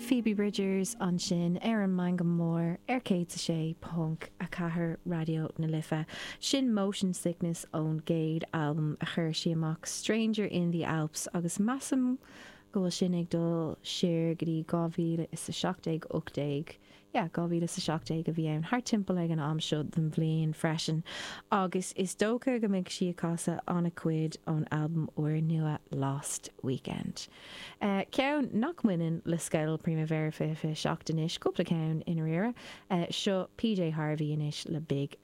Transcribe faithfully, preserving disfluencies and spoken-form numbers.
Phoebe Bridgers an sin Aaron Mangamore ar cé a sé punk a cahar radio na lifa sin Motion Sickness ón Gade album a chur si amach Stranger in the Alps agus massam go sinnig dul siir gotí gáhíle is a seachtaigh uchtaigh yeah, gáhíle is a seachtaigh a bhí ann thar timpeall ag an amseo den bblion freisin agus is dócha go mbeidh si casa anna cuid ón album uair nua Lost Weekend. Uh, ceann nach muineann le scail Primavera fife seachtain inis cúpla ceann ina rira uh, seo P J Harvey inis le Big